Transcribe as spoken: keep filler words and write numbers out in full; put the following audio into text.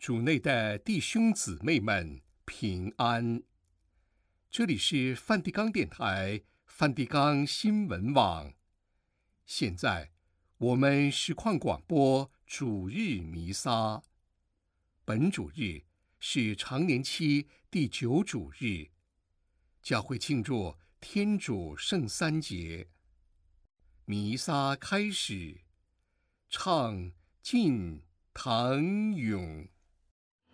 主内的弟兄姊妹们平安，这里是梵蒂冈电台、梵蒂冈新闻网。现在我们实况广播主日弥撒，本主日是常年期第九主日，教会庆祝天主圣三节。弥撒开始，唱进唐咏。